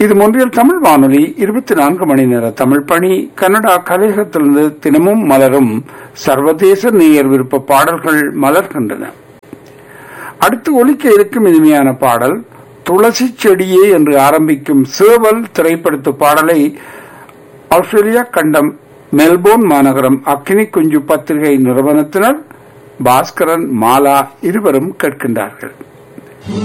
இது மொன்றியல் தமிழ் வானொலி 24 மணி நேர தமிழ் பணி. கனடா கலையகத்திலிருந்து தினமும் மலரும் சர்வதேச நேயர் விருப்ப பாடல்கள் மலர்கின்றன. அடுத்து ஒலிக்க இருக்கும் இனிமையான பாடல் துளசி செடியே என்று ஆரம்பிக்கும் சேவல் திரைப்படத்து பாடலை ஆஸ்திரேலியா கண்டம் மெல்போர்ன் மாநகரம் அக்கினி குஞ்சு பத்திரிகை நிறுவனத்தினர் பாஸ்கரன் மாலா இருவரும் கேட்கின்றார்கள்.